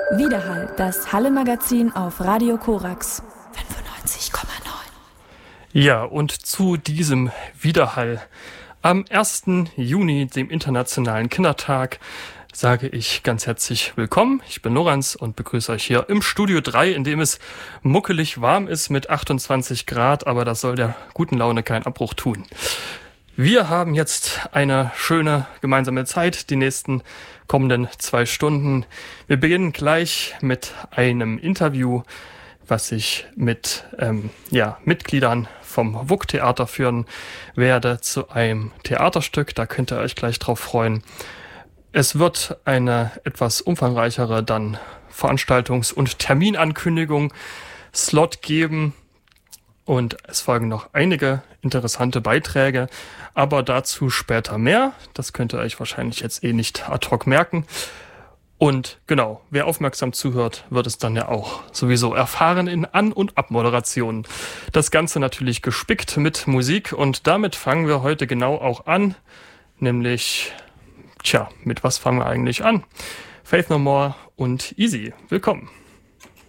Widerhall, das Halle-Magazin auf Radio Korax 95,9. Ja, und zu diesem Widerhall am 1. Juni, dem Internationalen Kindertag, sage ich ganz herzlich willkommen. Ich bin Lorenz und begrüße euch hier im Studio 3, in dem es muckelig warm ist mit 28 Grad, aber das soll der guten Laune keinen Abbruch tun. Wir haben jetzt eine schöne gemeinsame Zeit, die nächsten kommenden 2 Stunden. Wir beginnen gleich mit einem Interview, was ich mit Mitgliedern vom WUK-Theater führen werde zu einem Theaterstück. Da könnt ihr euch gleich drauf freuen. Es wird eine etwas umfangreichere dann Veranstaltungs- und Terminankündigung Slot geben. Und es folgen noch einige interessante Beiträge, aber dazu später mehr. Das könnt ihr euch wahrscheinlich jetzt nicht ad hoc merken. Und genau, wer aufmerksam zuhört, wird es dann ja auch sowieso erfahren in An- und Abmoderationen. Das Ganze natürlich gespickt mit Musik und damit fangen wir heute genau auch an. Nämlich, mit was fangen wir eigentlich an? Faith No More und Easy. Willkommen.